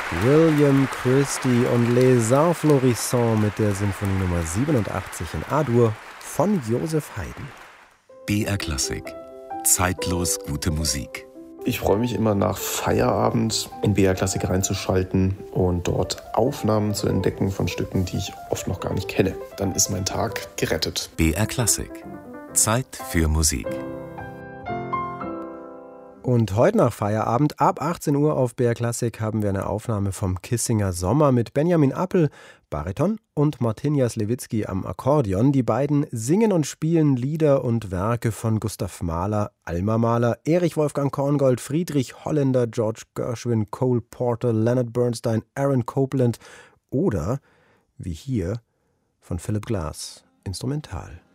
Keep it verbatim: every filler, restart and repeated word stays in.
William Christie und Les Arts Florissants mit der Sinfonie Nummer siebenundachtzig in A-Dur von Joseph Haydn. B R Klassik. Zeitlos gute Musik. Ich freue mich immer nach Feierabend in B R Klassik reinzuschalten und dort Aufnahmen zu entdecken von Stücken, die ich oft noch gar nicht kenne. Dann ist mein Tag gerettet. B R Klassik. Zeit für Musik. Und heute nach Feierabend ab achtzehn Uhr auf B R Klassik haben wir eine Aufnahme vom Kissinger Sommer mit Benjamin Appel, Bariton, und Martinias Lewitzki am Akkordeon. Die beiden singen und spielen Lieder und Werke von Gustav Mahler, Alma Mahler, Erich Wolfgang Korngold, Friedrich Holländer, George Gershwin, Cole Porter, Leonard Bernstein, Aaron Copland oder, wie hier, von Philip Glass, instrumental.